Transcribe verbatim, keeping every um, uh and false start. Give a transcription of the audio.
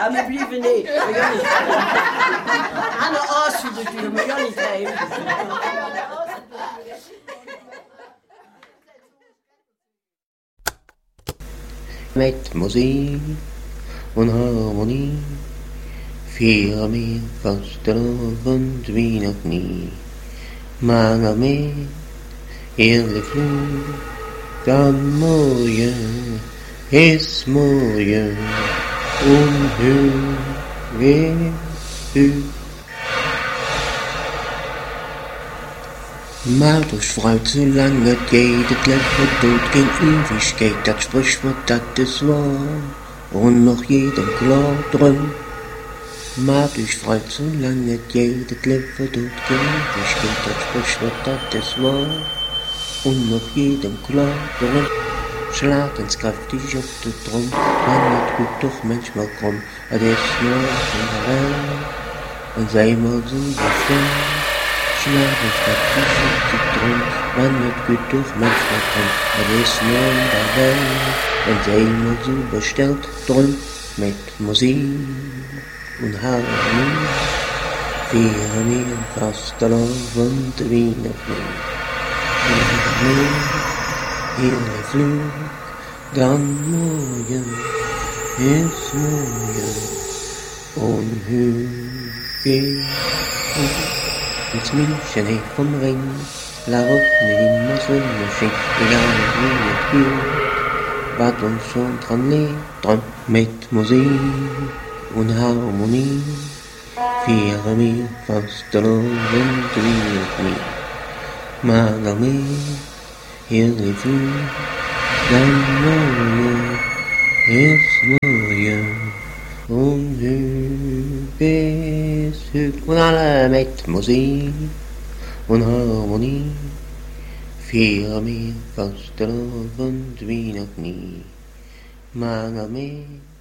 Ja, maar liever niet. We gaan niet aan de as voor de duur, maar gaan niet heen. Met muziek en harmonie vieren meer vastelavond wie nog niet. Maar nog meer eerlijk vloed, dan mooie is mooie onheus weer u. Maar dus fruit zolang het geht, het leven dood geen Ewigkeit, dat Sprichwort, dat ist wahr, und noch jedem klar drum. Maar dus fruit zolang het geht, het leven dood geen Ewigkeit, dat Sprichwort, dat ist wahr, und noch jedem klar drum. Slaat eens krachtig op de trom, maar het goed toch manchmal krom, het is nooit in de wijn, en zij maar zo bevrijd. Slaat eens krachtig op de trom, maar het goed toch manchmal krom, het is nooit in de wijn, en zij maar zo besteld drum, met muziek en harmonie, vieren meer vastelavond wie nog niet. Meer heerlijk vlug, dan mooie is mooie onheugig. Het München heeft vom Ring, waarop nu immer Sonnenschein, egal wie het geht, wat ons schon dran lebt, dran met muziek en harmonie, vieren wir vastelavond wie nog niet. Maar dan meer heerlijk vlug, dan mooie is mooie onheugig. En alle met muziek en harmonie vieren meer vastelavond wie nog niet. Maar dan meer